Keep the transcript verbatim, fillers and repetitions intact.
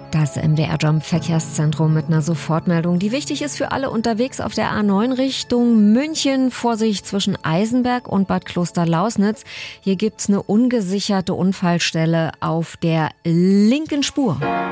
Das M D R-Jump Verkehrszentrum mit einer Sofortmeldung, die wichtig ist für alle unterwegs auf der A neun Richtung München. Vorsicht zwischen Eisenberg und Bad Klosterlausnitz. Hier gibt's eine ungesicherte Unfallstelle auf der linken Spur.